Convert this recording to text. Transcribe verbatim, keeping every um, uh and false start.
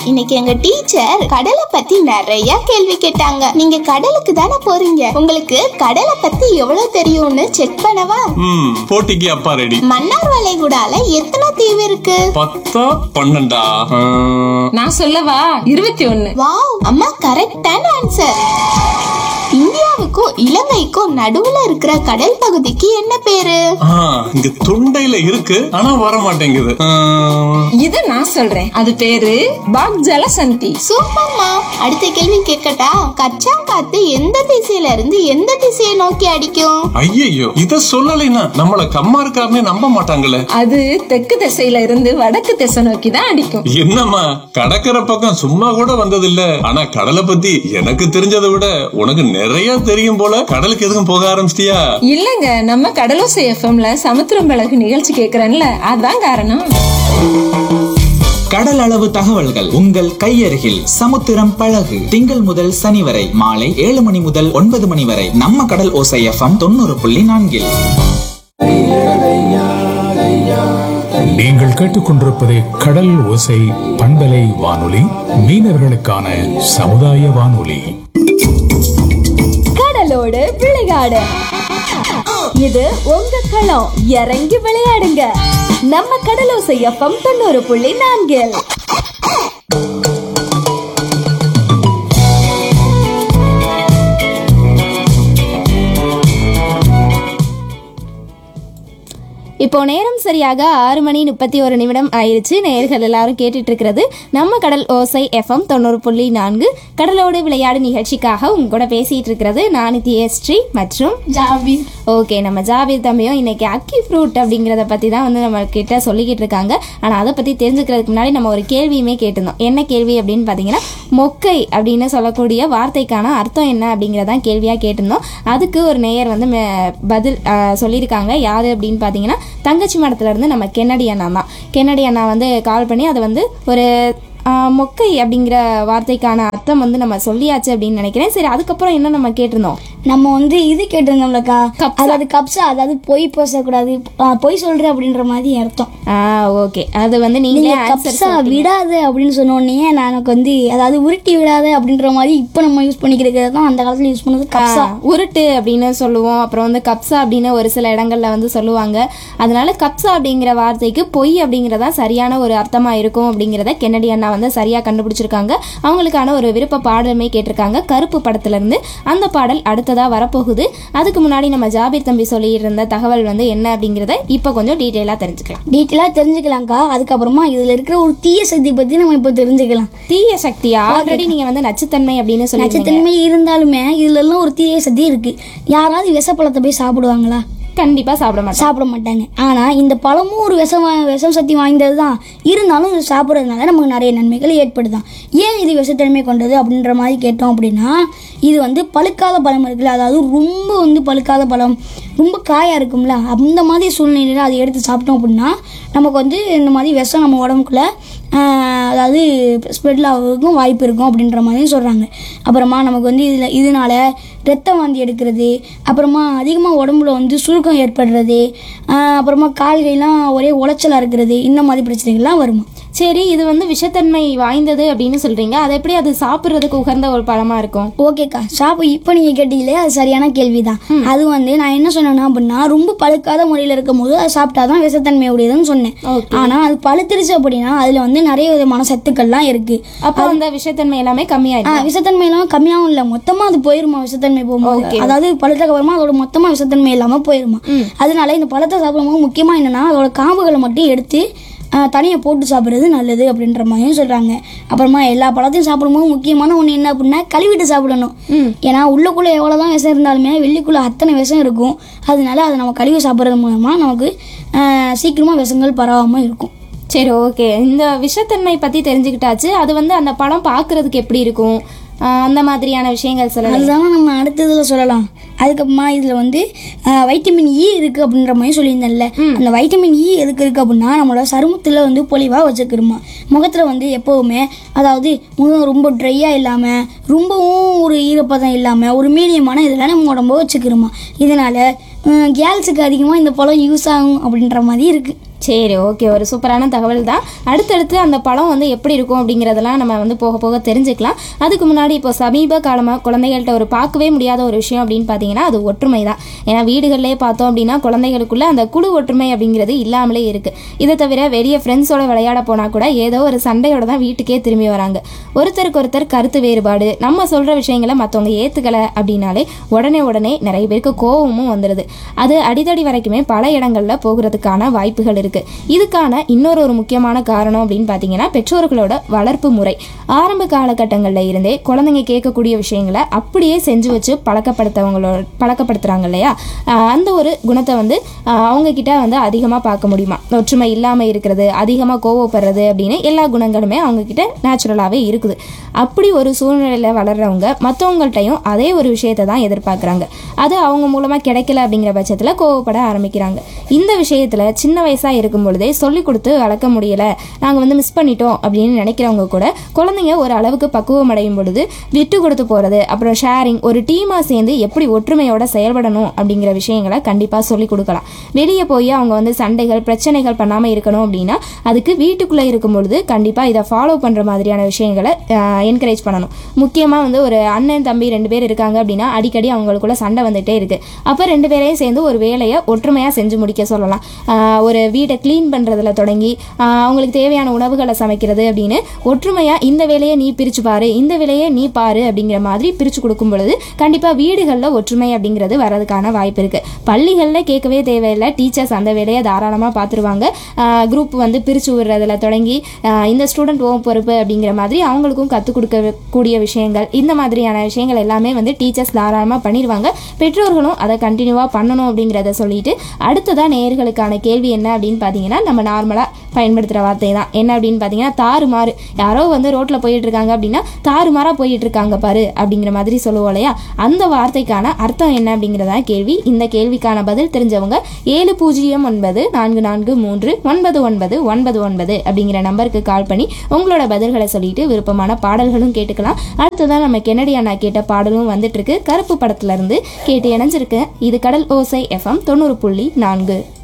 இன்னைக்கு எங்க டீச்சர் கடலை பத்தி நிறைய கேள்வி கேட்டாங்க. நீங்க கடலுக்கு தானே போறீங்க, உங்களுக்கு கடலை பத்தி எவ்வளவு தெரியும்னு செக் பண்ணவா? ம் போட்டிக்கு அப்பா ரெடி. மன்னார் வளைகுடால எத்தனை தீவு இருக்கு? பத்தா பன்னெண்டா? நான் சொல்லவா? இருபத்தி ஒண்ணு. வாவ், அம்மா கரெக்டான ஆன்சர். இந்தியாவுக்கும் இலங்கைக்கும் நடுவுல இருக்கிற கடல் பகுதிக்கு என்ன பேரு? இங்க தொண்டையில இருக்கு ஆனா வர மாட்டேங்குது. இது நான் சொல்றேன், அது பேரு பாக் ஜலசந்தி. சூப்பர்மா. அடுத்த கேள்வி கேட்கட்டா? கச்சா காத்து எந்த திசையில இருந்து எந்த திசையை நோக்கி அடிக்கும்? ஐயோ, இத சொல்லலைன்னா நம்மள கம்மா இருக்காருன்னு நம்ப மாட்டாங்களே. அது தெற்கு திசையில இருந்து வடக்கு திசை நோக்கி தான் அடிக்கும். என்னம்மா, கடற்கரை பக்கம் சும்மா கூட வந்தது இல்ல, ஆனா கடலை பத்தி எனக்கு தெரிஞ்சதை விட உனக்கு நிறைய தெரியும் போல. கடலுக்கு எதுவும் போக ஆரம்பிச்சிட்டியா? இல்லங்க, நம்ம கடலோசை எஃப்எம்ல சமுத்திரம் பழகு நிகழ்ச்சி கேக்குறேன்ல, அதான் காரணம். கடல் அளவு தகவல்கள் உங்கள் கையருகில். சமுத்திரம் பழகு திங்கள் முதல் சனி வரை மாலை ஏழு மணி முதல் ஒன்பது மணி வரை நம்ம கடல் ஓசை எஃப்எம் தொண்ணூறு புள்ளி நான்கில். நீங்கள் கேட்டுக்கொண்டிருப்பது கடல் ஓசை பண்பலை வானொலி, மீனவர்களுக்கான சமுதாய வானொலி. கடலோடு விளையாடு, இது உங்க களம். இறங்கி விளையாடுங்க. நம்ம கடலோசை எஃப்எம் தொண்ணூறு புள்ளி நான்கில். இப்போ நேரம் சரியாக ஆறு மணி முப்பத்தி ஒரு நிமிடம் ஆயிடுச்சு. நேயர்கள் எல்லாரும் கேட்டுட்டு இருக்கிறது நம்ம கடல் ஓசை எஃப்எம் தொண்ணூறு புள்ளி நான்கு கடலோடு விளையாடு நிகழ்ச்சிக்காக உங்க கூட பேசிட்டு இருக்கிறது நான் தியஸ்ரீ மற்றும் ஜாபீர். ஓகே, நம்ம ஜாபீர் தம்பியும் இன்னைக்கு அக்கி ஃப்ரூட் அப்படிங்கிறத பற்றி தான் வந்து நம்ம கிட்ட சொல்லிக்கிட்டு இருக்காங்க. ஆனால் அதை பற்றி தெரிஞ்சுக்கிறதுக்கு முன்னாடி நம்ம ஒரு கேள்வியுமே கேட்டிருந்தோம். என்ன கேள்வி அப்படின்னு பார்த்தீங்கன்னா, மொக்கை அப்படின்னு சொல்லக்கூடிய வார்த்தைக்கான அர்த்தம் என்ன அப்படிங்கிறதான் கேள்வியாக கேட்டிருந்தோம். அதுக்கு ஒரு நேயர் வந்து பதில் சொல்லியிருக்காங்க. யார் அப்படின்னு பார்த்தீங்கன்னா, தங்கச்சி மடத்துல இருந்து நம்ம கென்னடி அண்ணா தான். கென்னடி அண்ணா வந்து கால் பண்ணி அதை வந்து ஒரு மொக்கை அப்படிங்கிற வார்த்தைக்கான அர்த்தம் வந்து நம்ம சொல்லியாச்சு அப்படின்னு நினைக்கிறேன். சரி, அதுக்கப்புறம் என்ன நம்ம கேட்டிருந்தோம்? நம்ம வந்து இது கேட்டிருந்தோம்லக்கா, அதாவது கப்ஸா, அதாவது பொய் பேசக்கூடாது, பொய் சொல்ற அப்படின்ற மாதிரி அர்த்தம். ஓகே, அது வந்து நீங்க கப்ஸா விடாது அப்படின்னு சொன்ன உடனே எனக்கு வந்து அதாவது உருட்டி விடாது அப்படின்ற மாதிரி இப்போ நம்ம யூஸ் பண்ணிக்கிறது தான் அந்த காலத்துல யூஸ் பண்ணது கப்ஸா. உருட்டு அப்படின்னு சொல்லுவோம். அப்புறம் வந்து கப்ஸா அப்படின்னு ஒரு சில இடங்கள்ல வந்து சொல்லுவாங்க. அதனால கப்ஸா அப்படிங்கிற வார்த்தைக்கு பொய் அப்படிங்கறதா சரியான ஒரு அர்த்தமா இருக்கும் அப்படிங்கிறத கென்னடி அண்ணா வந்து சரியா கண்டுபிடிச்சிருக்காங்க. அவங்களுக்கான ஒரு விருப்ப பாடலுமே கேட்டிருக்காங்க கருப்பு படத்துல இருந்து. அந்த பாடல் அடுத்ததா வரப்போகுது. அதுக்கு முன்னாடி நம்ம ஜாபீர் தம்பி சொல்லி இருந்த தகவல் வந்து என்ன அப்படிங்கறத இப்ப கொஞ்சம் டீடைலா தெரிஞ்சுக்கலாம். டீடைலா தெரிஞ்சுக்கலாம்க்கா. அதுக்கப்புறமா இதுல இருக்கிற ஒரு தீய சக்தி பத்தி நம்ம இப்ப தெரிஞ்சுக்கலாம். தீய சக்தியா? ஆல்ரெடி நீங்க வந்து நச்சுத்தன்மை அப்படின்னு சொல்லி, நச்சுத்தன்மை இருந்தாலுமே இதுல எல்லாம் ஒரு தீய சக்தி இருக்கு. யாராவது விஷப்பழத்தை போய் சாப்பிடுவாங்களா? கண்டிப்பா சாப்பிட மாட்டாங்க சாப்பிட மாட்டாங்க ஆனா இந்த பழமும் ஒரு விஷம் விஷம் சக்தி வாய்ந்தது தான். இருந்தாலும் இது சாப்பிட்றதுனால நமக்கு நிறைய நன்மைகள் ஏற்படுதான். ஏன் இது விஷத்தன்மை கொண்டது அப்படின்ற மாதிரி கேட்டோம் அப்படின்னா, இது வந்து பழுக்காத பழம் இருக்குல்ல, அதாவது ரொம்ப வந்து பழுக்காத பழம், ரொம்ப காயா இருக்கும்ல, அந்த மாதிரி சூழ்நிலையில அதை எடுத்து சாப்பிட்டோம் அப்படின்னா நமக்கு வந்து இந்த மாதிரி விஷம் நம்ம உடம்புக்குள்ள அதாவது ஸ்ப்ரெட் ஆகிறதுக்கும் வாய்ப்பு இருக்கும் அப்படின்ற மாதிரியும் சொல்கிறாங்க. அப்புறமா நமக்கு வந்து இதில் இதனால ரத்த வாந்தி எடுக்கிறது, அப்புறமா அதிகமாக உடம்புல வந்து சுருக்கம் ஏற்படுறது, அப்புறமா கால்கையெல்லாம் ஒரே உளைச்சலாக இருக்கிறது, இந்த மாதிரி பிரச்சனைகள்லாம் வருமா. சரி, இது வந்து விஷத்தன்மை வாய்ந்தது அப்படின்னு சொல்றீங்க, அது எப்படி அது சாப்பிட்றதுக்கு உகந்த ஒரு பழமா இருக்கும்? ஓகேக்கா, சாப்பிட இப்போ நீங்கள் கேட்டீங்களே, அது சரியான கேள்வி தான். அது வந்து நான் என்ன சொன்னேன்னா அப்படின்னா, ரொம்ப பழுக்காத முறையில் இருக்கும் போது அதை சாப்பிட்டாதான் விஷத்தன்மை உடையதுன்னு சொன்னேன். ஆனால் அது பழுத்திருச்சு அப்படின்னா அதில் வந்து நிறைய விதமான சத்துக்கள்லாம் இருக்கு. அப்போ அந்த விஷத்தன்மை எல்லாமே கம்மியாயிடும். விஷத்தன்மை இல்லாமல் கம்மியாகவும் இல்லை, மொத்தமாக அது போயிருமா விஷத்தன்மை போகும்போது. அதாவது பழுத்தக்கு அப்புறமா அதோட மொத்தமாக விஷத்தன்மை இல்லாமல் போயிருமா. அதனால இந்த பழத்தை சாப்பிடும்போது முக்கியமாக என்னன்னா அதோட காம்புகளை மட்டும் எடுத்து தனியாக போட்டு சாப்பிட்றது நல்லது அப்படின்ற மாதிரியும் சொல்கிறாங்க. அப்புறமா எல்லா பழத்தையும் சாப்பிடும்போது முக்கியமான ஒன்று என்ன அப்படின்னா கழுவிட்டு சாப்பிடணும். ஏன்னா உள்ளுக்குள்ளே எவ்வளோ தான் விஷம் இருந்தாலுமே வெளிக்குள்ளே அத்தனை விஷம் இருக்கும். அதனால அதை நம்ம கழுவி சாப்பிட்றது மூலமாக நமக்கு சீக்கிரமாக விஷங்கள் பரவாமல் இருக்கும். சரி, ஓகே, இந்த விஷத்தன்மை பற்றி தெரிஞ்சுக்கிட்டாச்சு. அது வந்து அந்த பழம் பார்க்குறதுக்கு எப்படி இருக்கும், அந்த மாதிரியான விஷயங்கள் சொல்லலாம். அதுதான் நம்ம அடுத்ததில் சொல்லலாம். அதுக்கப்புறமா இதில் வந்து வைட்டமின் இ இருக்குது அப்படின்ற மாதிரி சொல்லியிருந்தேன்ல, அந்த வைட்டமின் இ எதுக்கு இருக்குது அப்படின்னா நம்மளோட சருமத்தில் வந்து பொலிவாக வச்சுக்கிறோமா. முகத்தில் வந்து எப்போவுமே அதாவது முகம் ரொம்ப ட்ரையாக இல்லாமல் ரொம்பவும் ஒரு ஈரப்பதம் இல்லாமல் ஒரு மீடியமான இதெல்லாம் நம்ம உடம்பு வச்சுக்கிறோமா. இதனால் கேர்ள்ஸுக்கு அதிகமாக இந்த பழம் யூஸ் ஆகும் அப்படின்ற மாதிரி இருக்குது. சரி, ஓகே, ஒரு சூப்பரான தகவல் தான். அடுத்தடுத்து அந்த பழம் வந்து எப்படி இருக்கும் அப்படிங்கிறதெல்லாம் நம்ம வந்து போக போக தெரிஞ்சுக்கலாம். அதுக்கு முன்னாடி இப்போ சமீப காலமாக குழந்தைகள்கிட்ட ஒரு பார்க்கவே முடியாத ஒரு விஷயம் அப்படின்னு பார்த்தீங்கன்னா அது ஒற்றுமை தான். ஏன்னா வீடுகளிலே பார்த்தோம் அப்படின்னா குழந்தைகளுக்குள்ள அந்த குழு ஒற்றுமை அப்படிங்கிறது இல்லாமலே இருக்குது. இதை தவிர வெளியே ஃப்ரெண்ட்ஸோட விளையாட போனால் கூட ஏதோ ஒரு சண்டையோட தான் வீட்டுக்கே திரும்பி வராங்க. ஒருத்தருக்கு ஒருத்தர் கருத்து வேறுபாடு, நம்ம சொல்கிற விஷயங்களை மற்றவங்க ஏற்றுக்கலை அப்படின்னாலே உடனே உடனே நிறைய பேருக்கு கோபமும் வந்துடுது. அது அடிதடி வரைக்குமே பல இடங்களில் போகிறதுக்கான வாய்ப்புகள் இருக்குது. இதுக்கான இன்னொரு ஒரு முக்கியமான காரணம் அப்படின்னு பார்த்தீங்கன்னா பெற்றோர்களோட வளர்ப்பு முறை. ஆரம்ப காலகட்டங்களில் இருந்தே குழந்தைங்க கேட்கக்கூடிய விஷயங்களை அப்படியே செஞ்சு வச்சு பழக்கப்படுத்தவங்களோட பழக்கப்படுத்துகிறாங்க இல்லையா, அந்த ஒரு குணத்தை வந்து அவங்க கிட்ட வந்து அதிகமாக பார்க்க முடியுமா. ஒற்றுமை இல்லாமல் இருக்கிறது, அதிகமாக கோவப்படுறது அப்படின்னு எல்லா குணங்களுமே அவங்க கிட்ட நேச்சுரலாகவே இருக்குது. அப்படி ஒரு சூழ்நிலையில் வளர்கிறவங்க மற்றவங்கள்ட்டையும் அதே ஒரு விஷயத்தை தான் எதிர்பார்க்குறாங்க. அது அவங்க மூலமாக கிடைக்கல அப்படிங்கிற பட்சத்தில் கோவப்பட ஆரம்பிக்கிறாங்க. இந்த விஷயத்தில் சின்ன வயசாக இருக்கும் பொழுதே சொல்லிக் கொடுத்து வளர்க்க முடியலை, நாங்கள் வந்து மிஸ் பண்ணிட்டோம் அப்படின்னு நினைக்கிறவங்க கூட குழந்தைங்க ஒரு அளவுக்கு பக்குவம் அடையும் பொழுது விட்டு கொடுத்து போகிறது, அப்புறம் ஷேரிங், ஒரு டீமாக சேர்ந்து எப்படி ஒற்றுமையோட செயல்படணும் அப்படிங்கிற விஷயங்களை கண்டிப்பாக சொல்லிக் கொடுக்கலாம். வெளியே போய் அவங்க வந்து சண்டைகள் பிரச்சனைகள் பண்ணாமல் இருக்கணும் அப்படின்னா அதுக்கு வீட்டுக்குள்ளே இருக்கும் பொழுது கண்டிப்பாக இதை ஃபாலோ பண்ணுற மாதிரியான விஷயங்களை என்கரேஜ் பண்ணணும். முக்கியமாக வந்து ஒரு அண்ணன் தம்பி ரெண்டு பேர் இருக்காங்க அப்படின்னா அடிக்கடி அவங்களுக்குள்ள சண்டை வந்துகிட்டே இருக்குது. அப்போ ரெண்டு பேரையும் சேர்ந்து ஒரு வேலையை ஒற்றுமையாக செஞ்சு முடிக்க சொல்லலாம். ஒரு வீட்டை க்ளீன் பண்ணுறதுல தொடங்கி அவங்களுக்கு தேவையான உணவுகளை சமைக்கிறது அப்படின்னு ஒற்றுமையாக இந்த வேலையை நீ பிரித்து பாரு, இந்த வேலையை நீ பாரு அப்படிங்கிற மாதிரி பிரித்து கொடுக்கும் பொழுது கண்டிப்பாக வீடுகளில் ஒற்றுமை அப்படிங்கிறது வரதுக்கான வாய்ப்பு இருக்குது. பள்ளிகளில் கேட்கவே தேவையில்லை, டீச்சர்ஸ் அந்த வேலையை தாராளமாக பார்த்துருவாங்க. குரூப் வந்து பிரித்து விடுறதுல தொடங்கி இந்த ஸ்டூடெண்ட் ஓம் பொறுப்பு அப்படிங்கிற மாதிரி அவங்களுக்கும் கற்றுக் கொடுக்கக்கூடிய விஷயங்கள், இந்த மாதிரியான விஷயங்கள் எல்லாமே வந்து டீச்சர்ஸ் தாராளமாக பண்ணிடுவாங்க. பெற்றோர்களும் அதை கண்டினியூவாக பண்ணணும் அப்படிங்கிறத சொல்லிட்டு அடுத்ததாக நேயர்களுக்கான கேள்வி என்ன அப்படின்னு பார்த்தீங்கன்னா நம்ம நார்மலாக பயன்படுத்துகிற வார்த்தை தான். என்ன அப்படின்னு பார்த்தீங்கன்னா தாறுமாறு. யாரோ வந்து ரோட்டில் போயிட்டு இருக்காங்க அப்படின்னா தாறுமாறாக போயிட்டு இருக்காங்க பாரு அப்படிங்கிற மாதிரி சொல்லுவோம் இல்லையா, அந்த வார்த்தைக்கான அர்த்தம் என்ன அப்படிங்கிறதா கேள்வி. இந்த கேள்விக்கான பதில் தெரிஞ்சவங்க ஏழு பூஜ்ஜியம் ஒன்பது நான்கு நான்கு மூன்று ஒன்பது ஒன்பது ஒன்பது ஒன்பது அப்படிங்கிற நம்பருக்கு கால் பண்ணி உங்களோட பதில்களை சொல்லிட்டு விருப்பமான பாடல்களும் கேட்டுக்கலாம். அடுத்ததான் நம்ம கென்னடி அண்ணா கேட்ட பாடலும் வந்துட்டு இருக்கு. கருப்பு படத்துல இருந்து கேட்டு இணைஞ்சிருக்கு. இது கடல் ஓசை எஃப்எம் தொண்ணூறு புள்ளி நான்கு.